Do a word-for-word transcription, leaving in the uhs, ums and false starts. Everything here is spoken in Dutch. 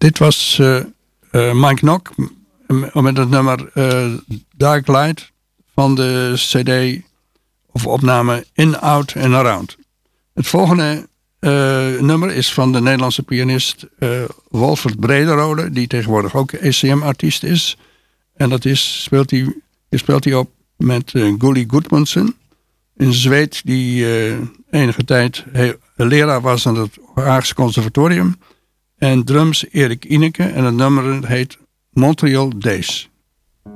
Dit was uh, uh, Mike Knock met het nummer uh, Dark Light van de cd of opname In, Out and Around. Het volgende uh, nummer is van de Nederlandse pianist uh, Wolfert Brederode, die tegenwoordig ook E C M-artiest is. En dat is, speelt hij, speelt hij op met uh, Gulli Gudmundsson, een Zweed die uh, enige tijd he, leraar was aan het Haagse Conservatorium. En drums Erik Ineke en het nummer heet Montreal Days.